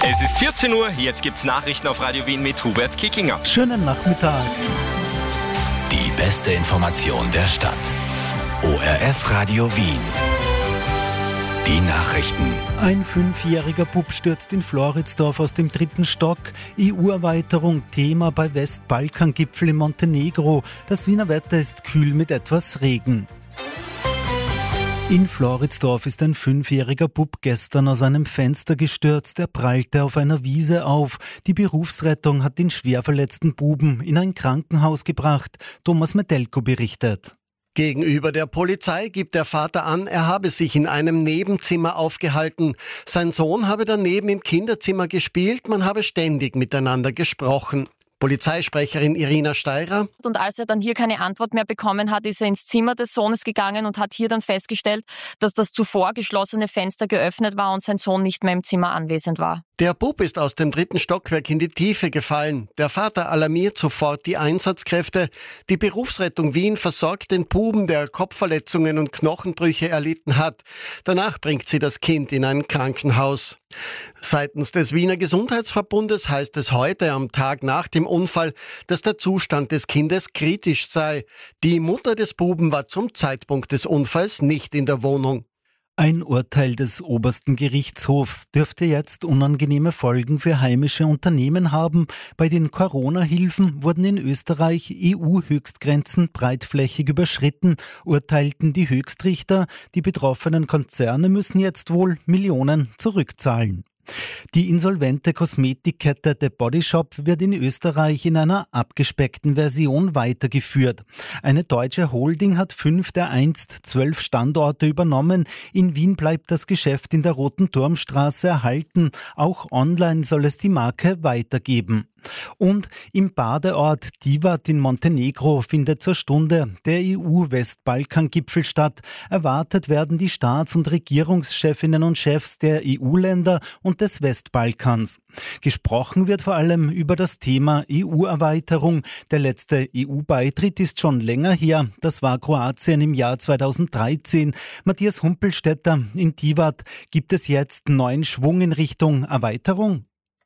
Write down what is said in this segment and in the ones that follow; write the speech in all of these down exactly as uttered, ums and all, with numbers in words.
Es ist vierzehn Uhr, jetzt gibt's Nachrichten auf Radio Wien mit Hubert Kickinger. Schönen Nachmittag. Die beste Information der Stadt. O R F Radio Wien. Die Nachrichten. Ein fünfjähriger Bub stürzt in Floridsdorf aus dem dritten Stock. E U-Erweiterung Thema bei Westbalkan-Gipfel in Montenegro. Das Wiener Wetter ist kühl mit etwas Regen. In Floridsdorf ist ein fünfjähriger Bub gestern aus einem Fenster gestürzt. Er prallte auf einer Wiese auf. Die Berufsrettung hat den schwer verletzten Buben in ein Krankenhaus gebracht. Thomas Metelko berichtet. Gegenüber der Polizei gibt der Vater an, er habe sich in einem Nebenzimmer aufgehalten. Sein Sohn habe daneben im Kinderzimmer gespielt, man habe ständig miteinander gesprochen. Polizeisprecherin Irina Steirer. Und als er dann hier keine Antwort mehr bekommen hat, ist er ins Zimmer des Sohnes gegangen und hat hier dann festgestellt, dass das zuvor geschlossene Fenster geöffnet war und sein Sohn nicht mehr im Zimmer anwesend war. Der Bub ist aus dem dritten Stockwerk in die Tiefe gefallen. Der Vater alarmiert sofort die Einsatzkräfte. Die Berufsrettung Wien versorgt den Buben, der Kopfverletzungen und Knochenbrüche erlitten hat. Danach bringt sie das Kind in ein Krankenhaus. Seitens des Wiener Gesundheitsverbundes heißt es heute am Tag nach dem Unfall, dass der Zustand des Kindes kritisch sei. Die Mutter des Buben war zum Zeitpunkt des Unfalls nicht in der Wohnung. Ein Urteil des obersten Gerichtshofs dürfte jetzt unangenehme Folgen für heimische Unternehmen haben. Bei den Corona-Hilfen wurden in Österreich E U-Höchstgrenzen breitflächig überschritten, urteilten die Höchstrichter. Die betroffenen Konzerne müssen jetzt wohl Millionen zurückzahlen. Die insolvente Kosmetikkette The Body Shop wird in Österreich in einer abgespeckten Version weitergeführt. Eine deutsche Holding hat fünf der einst zwölf Standorte übernommen. In Wien bleibt das Geschäft in der Roten Turmstraße erhalten. Auch online soll es die Marke weitergeben. Und im Badeort Tivat in Montenegro findet zur Stunde der E U-Westbalkan-Gipfel statt. Erwartet werden die Staats- und Regierungschefinnen und Chefs der E U-Länder und des Westbalkans. Gesprochen wird vor allem über das Thema E U-Erweiterung. Der letzte E U-Beitritt ist schon länger her. Das war Kroatien im Jahr zweitausenddreizehn. Matthias Humpelstädter, in Tivat gibt es jetzt neuen Schwung in Richtung Erweiterung?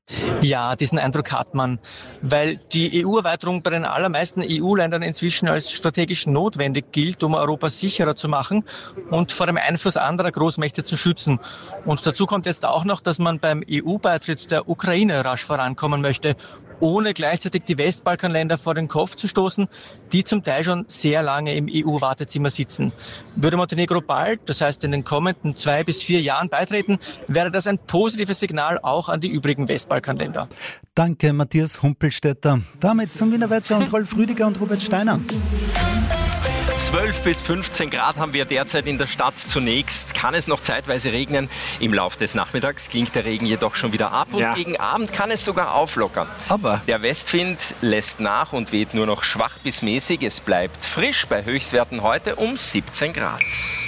Ja, diesen Eindruck hat man, weil die E U-Erweiterung bei den allermeisten E U-Ländern inzwischen als strategisch notwendig gilt, um Europa sicherer zu machen und vor dem Einfluss anderer Großmächte zu schützen. Und dazu kommt jetzt auch noch, dass man beim E U-Beitritt der Ukraine rasch vorankommen möchte, ohne gleichzeitig die Westbalkanländer vor den Kopf zu stoßen, die zum Teil schon sehr lange im E U-Wartezimmer sitzen. Würde Montenegro bald, das heißt in den kommenden zwei bis vier Jahren beitreten, wäre das ein positives Signal auch an die übrigen Westbalkanländer. Danke, Matthias Humpelstädter. Damit zum Wiener Wetter und Rolf Rüdiger und Robert Steiner. zwölf bis fünfzehn Grad haben wir derzeit in der Stadt. Zunächst kann es noch zeitweise regnen. Im Laufe des Nachmittags klingt der Regen jedoch schon wieder ab und ja. Gegen Abend kann es sogar auflockern. Aber der Westwind lässt nach und weht nur noch schwach bis mäßig. Es bleibt frisch bei Höchstwerten heute um siebzehn Grad.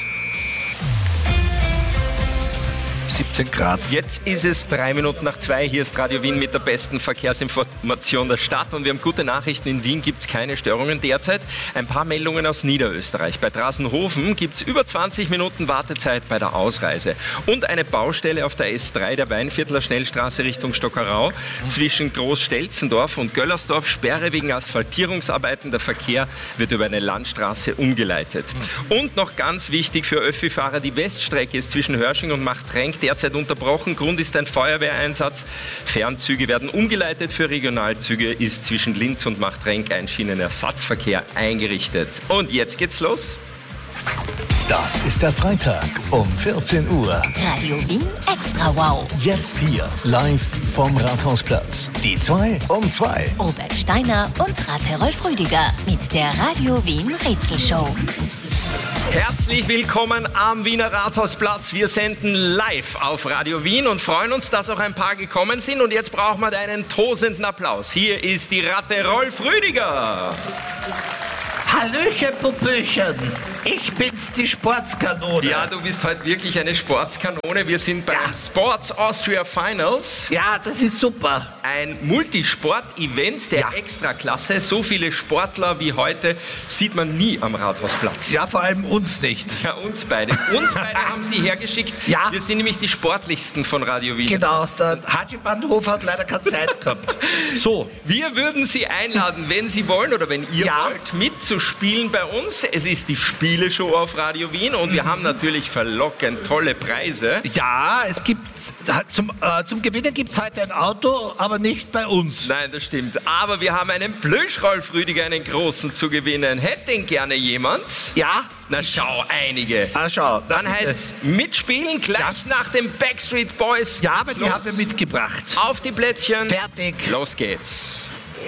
siebzehn Grad. Jetzt ist es drei Minuten nach zwei. Hier ist Radio Wien mit der besten Verkehrsinformation der Stadt. Und wir haben gute Nachrichten. In Wien gibt es keine Störungen derzeit. Ein paar Meldungen aus Niederösterreich. Bei Drasenhofen gibt es über zwanzig Minuten Wartezeit bei der Ausreise. Und eine Baustelle auf der S drei der Weinviertler Schnellstraße Richtung Stockerau. Zwischen Großstelzendorf und Göllersdorf Sperre wegen Asphaltierungsarbeiten. Der Verkehr wird über eine Landstraße umgeleitet. Und noch ganz wichtig für Öffi-Fahrer, die Weststrecke ist zwischen Hörsching und Machtrenk derzeit unterbrochen. Grund ist ein Feuerwehreinsatz. Fernzüge werden umgeleitet. Für Regionalzüge ist zwischen Linz und Machtrenk ein Schienenersatzverkehr eingerichtet. Und jetzt geht's los. Das ist der Freitag um vierzehn Uhr. Radio Wien Extra Wow. Jetzt hier, live vom Rathausplatz. Die zwei um zwei. Robert Steiner und Rate Rolf Rüdiger mit der Radio Wien Rätselshow. Herzlich willkommen am Wiener Rathausplatz. Wir senden live auf Radio Wien und freuen uns, dass auch ein paar gekommen sind. Und jetzt brauchen wir einen tosenden Applaus. Hier ist die Ratte Rolf Rüdiger. Hallöchen, Popöchen. Ich bin's, die Sportskanone. Ja, du bist heute wirklich eine Sportskanone. Wir sind beim Ja. Sports Austria Finals. Ja, das ist super. Ein Multisport-Event der Ja. Extraklasse. So viele Sportler wie heute sieht man nie am Rathausplatz. Ja, vor allem uns nicht. Ja, uns beide. Uns beide haben Sie hergeschickt. Ja. Wir sind nämlich die sportlichsten von Radio Wien. Genau, der Haji Bahnhof hat leider keine Zeit gehabt. So, Wir würden Sie einladen, wenn Sie wollen oder wenn ihr Ja. wollt, mitzuspielen bei uns. Es ist die Spieleshow auf Radio Wien und wir haben natürlich verlockend tolle Preise. ja, es gibt, zum, äh, zum Gewinnen gibt es heute ein Auto, aber nicht bei uns. Nein, das stimmt. Aber wir haben einen Plüschrolf Rüdiger, einen großen zu gewinnen. Hätte den gerne jemand? Ja? Na schau, einige. Ah, schau. Dann heißt es mitspielen, gleich nach den Backstreet Boys. Ja, aber die Los. haben wir mitgebracht. Auf die Plätzchen. Fertig. Los geht's.